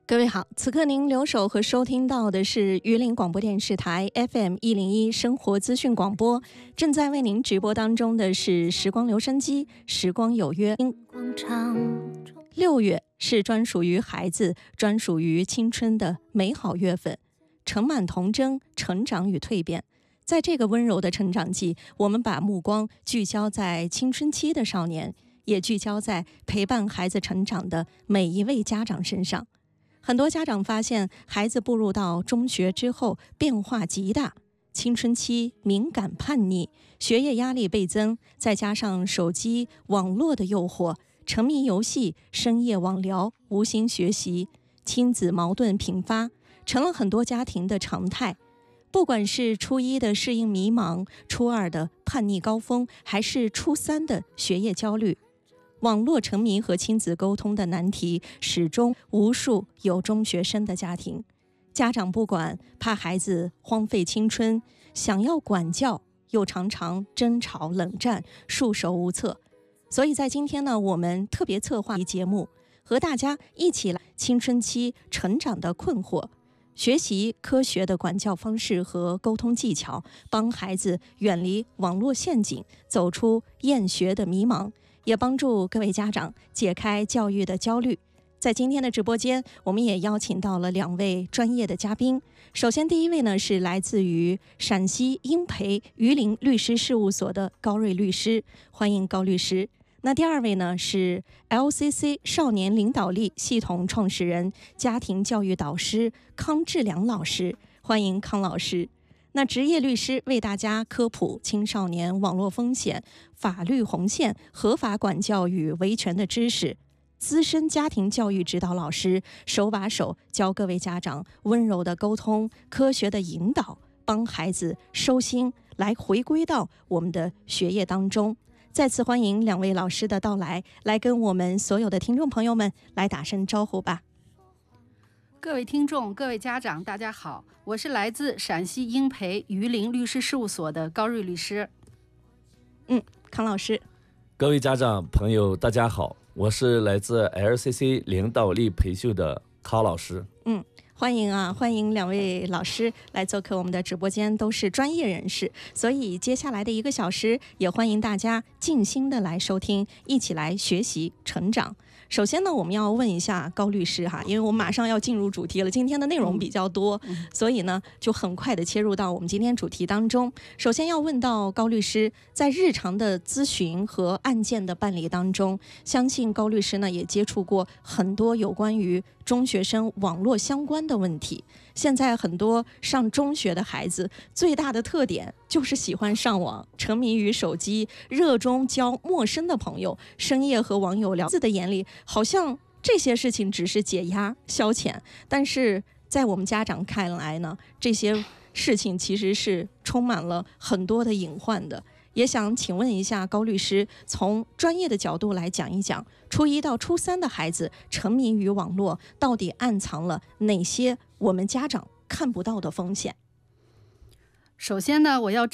各位好，此刻您留守和收听到的是榆林广播电视台 FM101生活资讯广播，正在为您直播当中的是时光留声机，时光有约。6月是专属于孩子、专属于青春的美好月份，盛满童真、成长与蜕变。在这个温柔的成长季，我们把目光聚焦在青春期的少年，也聚焦在陪伴孩子成长的每一位家长身上。很多家长发现，孩子步入到中学之后变化极大，青春期敏感叛逆，学业压力倍增，再加上手机、网络的诱惑，沉迷游戏、深夜网聊、无心学习，亲子矛盾频发，成了很多家庭的常态。不管是初一的适应迷茫，初二的叛逆高峰，还是初三的学业焦虑，网络沉迷和亲子沟通的难题始终无数有中学生的家庭。家长不管，怕孩子荒废青春，想要管教，又常常争吵冷战，束手无策。所以在今天呢，我们特别策划一节目，和大家一起来青春期成长的困惑，学习科学的管教方式和沟通技巧，帮孩子远离网络陷阱，走出厌学的迷茫，也帮助各位家长解开教育的焦虑。在今天的直播间，我们也邀请到了2位专业的嘉宾。首先第一位呢，是来自于陕西英培榆林律师事务所的高瑞律师，欢迎高律师。那第二位呢，是 LCC 少年领导力系统创始人、家庭教育导师康志良老师，欢迎康老师。那职业律师为大家科普青少年网络风险、法律红线、合法管教与维权的知识，资深家庭教育指导老师，手把手教各位家长温柔的沟通、科学的引导，帮孩子收心，来回归到我们的学业当中。再次欢迎2位老师的到来，来跟我们所有的听众朋友们来打声招呼吧。 各位听众、各位家长，大家好，我是来自陕西英培榆林律师事务所的高瑞律师。 康老师。 各位家长朋友，大家好，我是来自 LCC 领导力培训的康老师。 欢迎啊，欢迎2位老师来做客我们的直播间，都是专业人士，所以接下来的1个小时也欢迎大家静心的来收听，一起来学习成长。首先呢，我们要问一下高律师哈，因为我们马上要进入主题了，今天的内容比较多，所以呢就很快的切入到我们今天主题当中。首先要问到高律师，在日常的咨询和案件的办理当中，相信高律师呢也接触过很多有关于中学生网络相关的问题。现在很多上中学的孩子最大的特点就是喜欢上网，沉迷于手机，热衷交陌生的朋友，深夜和网友聊。自的眼里好像这些事情只是解压消遣，但是在我们家长看来呢，这些事情其实是充满了很多的隐患的。也想请问一下高律师，从专业的角度来讲一讲，初1到初3的孩子沉迷于网络，到底暗藏了哪些我们家长看不到的风险？ 首先呢，我要